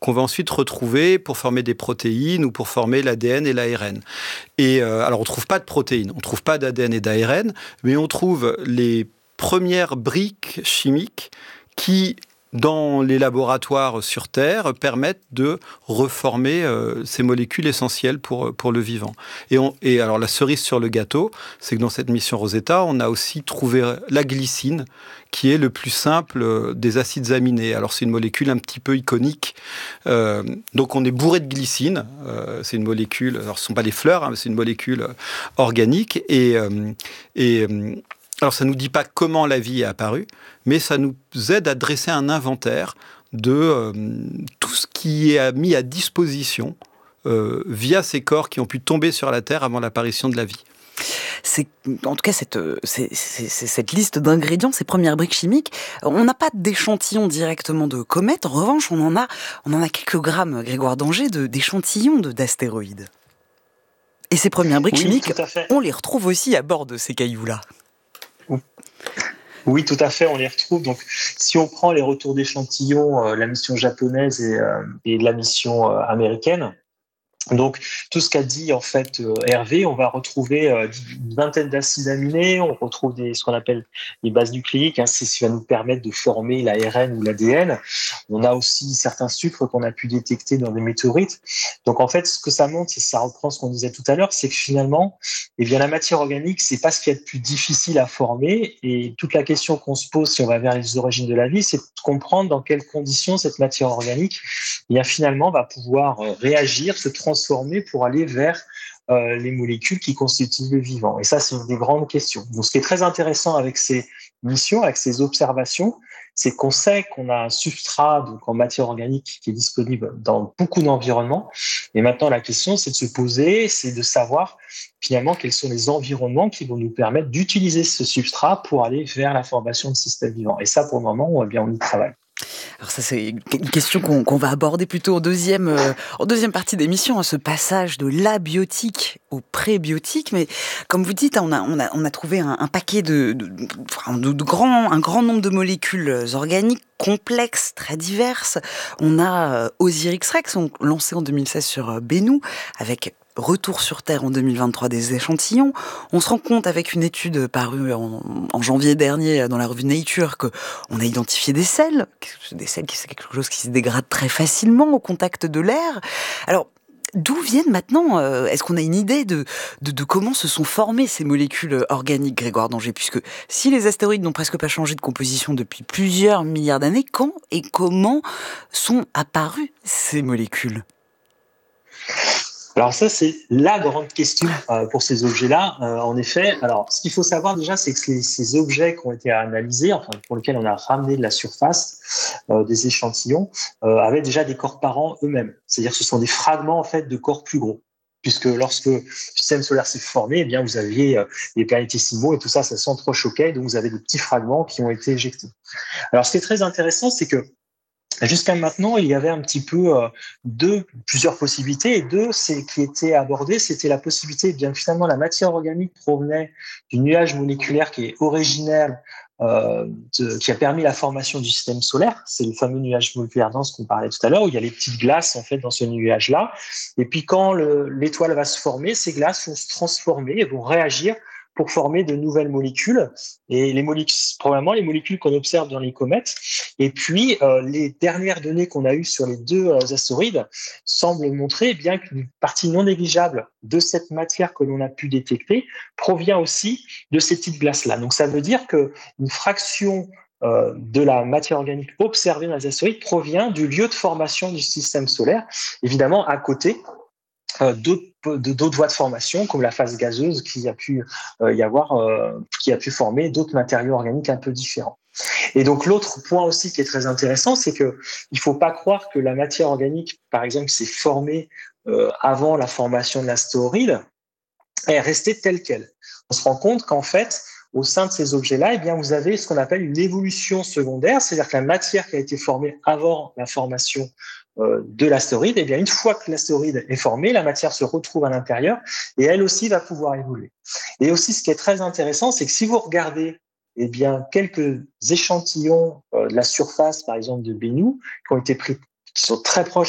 qu'on va ensuite retrouver pour former des protéines ou pour former l'ADN et l'ARN. Et alors, on ne trouve pas de protéines, on ne trouve pas d'ADN et d'ARN, mais on trouve les premières briques chimiques qui, dans les laboratoires sur Terre, permettent de reformer ces molécules essentielles pour le vivant. Et alors, la cerise sur le gâteau, c'est que dans cette mission Rosetta, on a aussi trouvé la glycine, qui est le plus simple des acides aminés. Alors, c'est une molécule un petit peu iconique. Donc, on est bourré de glycine. C'est une molécule, alors ce ne sont pas les fleurs, hein, mais c'est une molécule organique. Alors, ça ne nous dit pas comment la vie est apparue, mais ça nous aide à dresser un inventaire de tout ce qui est mis à disposition via ces corps qui ont pu tomber sur la Terre avant l'apparition de la vie. En tout cas, cette liste d'ingrédients, ces premières briques chimiques, on n'a pas d'échantillons directement de comètes. En revanche, on en a quelques grammes, Grégoire d'Angers, d'échantillons d'astéroïdes. Et ces premières briques chimiques, on les retrouve aussi à bord de ces cailloux-là. Oui, tout à fait, on les retrouve. Donc, si on prend les retours d'échantillons, la mission japonaise et la mission américaine, donc tout ce qu'a dit en fait Hervé, on va retrouver une vingtaine d'acides aminés, on retrouve ce qu'on appelle les bases nucléiques, hein, c'est ce qui va nous permettre de former l'ARN ou l'ADN. On a aussi certains sucres qu'on a pu détecter dans des météorites. Donc en fait, ce que ça montre, et ça reprend ce qu'on disait tout à l'heure, c'est que finalement, eh bien la matière organique, c'est pas ce qu'il y a de plus difficile à former. Et toute la question qu'on se pose si on va vers les origines de la vie, c'est de comprendre dans quelles conditions cette matière organique, eh bien finalement, va pouvoir réagir, se transformer pour aller vers les molécules qui constituent le vivant. Et ça, c'est une des grandes questions. Donc, ce qui est très intéressant avec ces missions, avec ces observations, c'est qu'on sait qu'on a un substrat donc en matière organique qui est disponible dans beaucoup d'environnements. Et maintenant, la question, c'est de se poser, c'est de savoir finalement quels sont les environnements qui vont nous permettre d'utiliser ce substrat pour aller vers la formation de systèmes vivants. Et ça, pour le moment, on y travaille. Alors ça, c'est une question qu'on va aborder plutôt en deuxième partie d'émission, hein, ce passage de l'abiotique au prébiotique. Mais comme vous dites, on a trouvé un paquet un grand nombre de molécules organiques complexes, très diverses. On a Osiris-Rex, lancé en 2016 sur Bennu, avec retour sur Terre en 2023 des échantillons. On se rend compte avec une étude parue en janvier dernier dans la revue Nature qu'on a identifié des sels qui c'est quelque chose qui se dégrade très facilement au contact de l'air. Alors, d'où viennent maintenant, est-ce qu'on a une idée de comment se sont formées ces molécules organiques, Grégoire d'Angers? Puisque si les astéroïdes n'ont presque pas changé de composition depuis plusieurs milliards d'années, quand et comment sont apparues ces molécules? Alors ça, c'est la grande question pour ces objets-là. En effet, alors ce qu'il faut savoir déjà, c'est que ces objets qui ont été analysés, enfin pour lesquels on a ramené de la surface des échantillons, avaient déjà des corps parents eux-mêmes. C'est-à-dire que ce sont des fragments en fait de corps plus gros. Puisque lorsque le système solaire s'est formé, eh bien vous aviez des planétésimaux et tout ça, ça s'entrechoquait, donc vous avez des petits fragments qui ont été éjectés. Alors ce qui est très intéressant, c'est que jusqu'à maintenant, il y avait un petit peu plusieurs possibilités, et qui étaient abordées, c'était la possibilité, eh bien finalement, la matière organique provenait du nuage moléculaire qui est originaire, qui a permis la formation du système solaire. C'est le fameux nuage moléculaire dense qu'on parlait tout à l'heure, où il y a les petites glaces en fait dans ce nuage-là. Et puis quand l'étoile va se former, ces glaces vont se transformer et vont réagir pour former de nouvelles molécules, et probablement les molécules qu'on observe dans les comètes. Et puis, les dernières données qu'on a eues sur les deux astéroïdes semblent montrer bien qu'une partie non négligeable de cette matière que l'on a pu détecter provient aussi de ces petites glaces-là. Donc, ça veut dire qu'une fraction de la matière organique observée dans les astéroïdes provient du lieu de formation du système solaire, évidemment à côté d'autres voies de formation, comme la phase gazeuse qui a pu qui a pu former d'autres matériaux organiques un peu différents. Et donc l'autre point aussi qui est très intéressant, c'est que il faut pas croire que la matière organique, par exemple, s'est formée avant la formation de l'astéroïde, est restée telle quelle. On se rend compte qu'en fait, au sein de ces objets-là, eh bien, vous avez ce qu'on appelle une évolution secondaire, c'est-à-dire que la matière qui a été formée avant la formation de l'astéroïde, eh bien, une fois que l'astéroïde est formé, la matière se retrouve à l'intérieur et elle aussi va pouvoir évoluer. Et aussi, ce qui est très intéressant, c'est que si vous regardez eh bien, quelques échantillons de la surface, par exemple, de Bennu, qui ont été pris, qui sont très proches